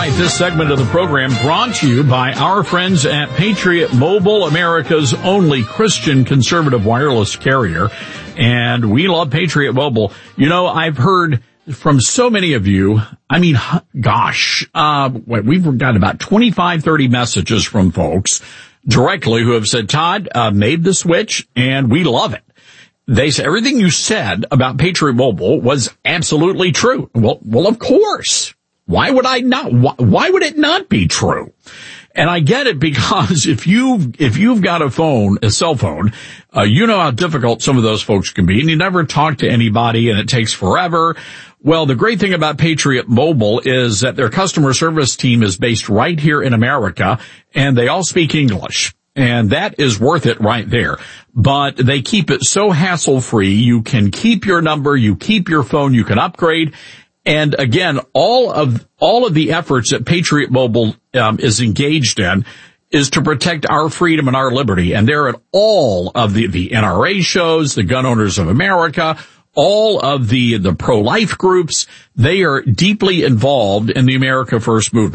right, this segment of the program brought to you by our friends at Patriot Mobile, America's only Christian conservative wireless carrier. And we love Patriot Mobile. You know, I've heard from so many of you, we've got about 25, 30 messages from folks directly who have said, Todd, made the switch and we love it. They say everything you said about Patriot Mobile was absolutely true. Well, of course. Why would it not be true? And I get it because if you've got a cell phone, you know how difficult some of those folks can be, and you never talk to anybody and it takes forever. Well, the great thing about Patriot Mobile is that their customer service team is based right here in America, and they all speak English. And that is worth it right there. But they keep it so hassle-free. You can keep your number, you keep your phone, you can upgrade. And again, all of the efforts that Patriot Mobile is engaged in is to protect our freedom and our liberty. And they're at all of the NRA shows, the Gun Owners of America, all of the pro-life groups. They are deeply involved in the America First movement.